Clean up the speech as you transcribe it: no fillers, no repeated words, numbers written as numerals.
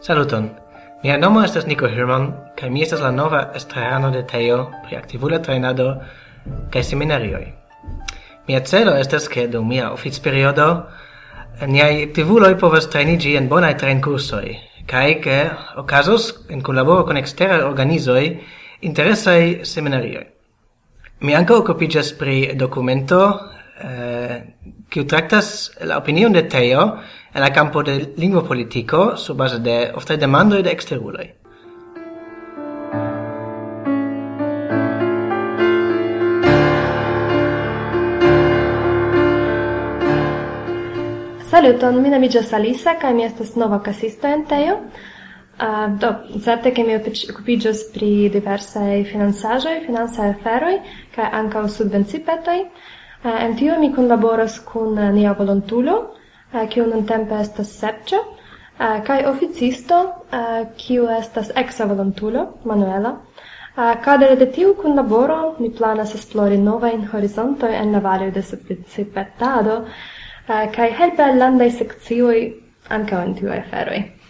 Saluton. Mia nomo estas Nico Hirman, kaj mi estas la nova estrarano de Teo pri aktivula trejnado kaj seminarioj. Mia celo estas ke dum mia oficperiodo niaj aktivuloj povas trejniĝi en bonaj trejnkursoj, kaj ke okazos en kunlaboro kun eksteraj organizoj interesaj seminarioj. Mi ankaŭ okupiĝas pri dokumento kiu traktas la opinion de Teo en la campo de lingvopolitiko sur base de oftaj demandoj de eksteruloj. Saluton, mi nomiĝas Alisa kaj mi estas nova kasisto en Teo. Certe ke mi okupiĝas pri diversaj financaĵoj, financaj aferoj kaj ankaŭ subvencipetoj. En tio mi kunlaboras kun nia volontulo, kiu nuntempe estas Sergio, kaj oficisto, kiu estas eksa volontulo, Manuela. Kadre de tiu kunlaboro mi planas esplori novajn horizontojn en la valio de subvencipetado, kaj helpe al landaj sekcioj ankaŭ en tiuj aferoj.